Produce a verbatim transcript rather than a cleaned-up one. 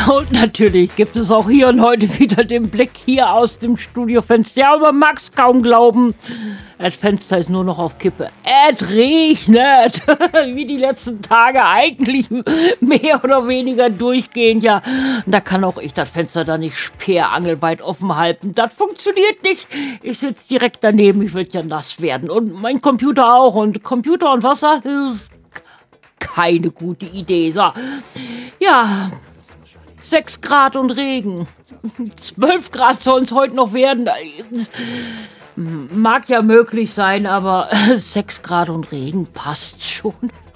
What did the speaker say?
Und natürlich gibt es auch hier und heute wieder den Blick hier aus dem Studiofenster. Ja, aber mag's kaum glauben. Das Fenster ist nur noch auf Kippe. Es regnet, wie die letzten Tage eigentlich mehr oder weniger durchgehend. Ja, da kann auch ich das Fenster da nicht sperrangelweit offen halten. Das funktioniert nicht. Ich sitze direkt daneben, ich würde ja nass werden. Und mein Computer auch. Und Computer und Wasser ist keine gute Idee. So, ja, sechs Grad und Regen. zwölf Grad sollen es heute noch werden. Mag ja möglich sein, aber sechs Grad und Regen passt schon.